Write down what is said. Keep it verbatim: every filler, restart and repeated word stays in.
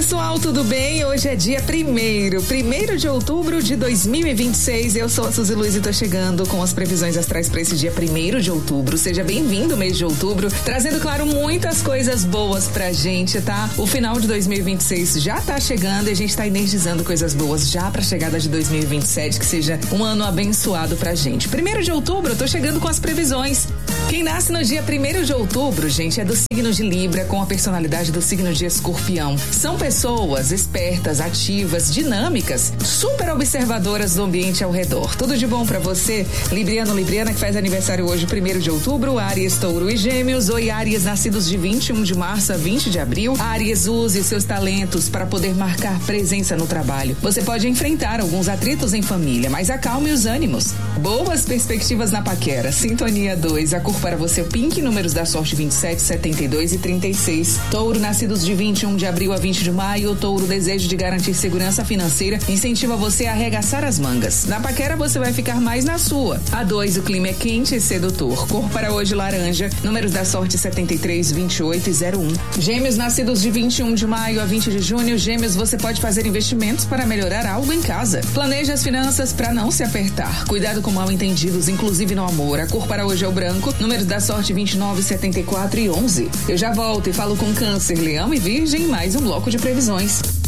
pessoal, tudo bem? Hoje é dia primeiro, primeiro de outubro de dois mil e vinte e seis. Eu sou a Suzy Luiz e tô chegando com as previsões astrais para esse dia primeiro de outubro. Seja bem-vindo, mês de outubro, trazendo, claro, muitas coisas boas pra gente, tá? O final de dois mil e vinte e seis já tá chegando e a gente tá energizando coisas boas já pra chegada de dois mil e vinte e sete, que seja um ano abençoado pra gente. Primeiro de outubro, eu tô chegando com as previsões. Quem nasce no dia primeiro de outubro, gente, é do signo de Libra, com a personalidade do signo de Escorpião. São pessoas espertas, ativas, dinâmicas, super observadoras do ambiente ao redor. Tudo de bom pra você, Libriano, Libriana, que faz aniversário hoje, primeiro de outubro, Áries, Touro e Gêmeos. Oi, Áries, nascidos de vinte e um de março a vinte de abril. Áries, use os seus talentos para poder marcar presença no trabalho. Você pode enfrentar alguns atritos em família, mas acalme os ânimos. Boas perspectivas na paquera. Sintonia dois, a cor para você pink, números da sorte vinte e sete, setenta e dois e trinta e seis. Touro, nascidos de vinte e um de abril a vinte de maio. Touro, desejo de garantir segurança financeira incentiva você a arregaçar as mangas. Na paquera você vai ficar mais na sua. A dois, o clima é quente e sedutor. Cor para hoje laranja, números da sorte setenta e três, vinte e oito e zero um. Gêmeos, nascidos de vinte e um de maio a vinte de junho. Gêmeos, você pode fazer investimentos para melhorar algo em casa. Planeje as finanças para não se apertar. Cuidado com mal-entendidos, inclusive no amor. A cor para hoje é o branco, números da sorte vinte e nove, setenta e quatro e onze. Eu já volto e falo com Câncer, Leão e Virgem, mais um bloco de previsões.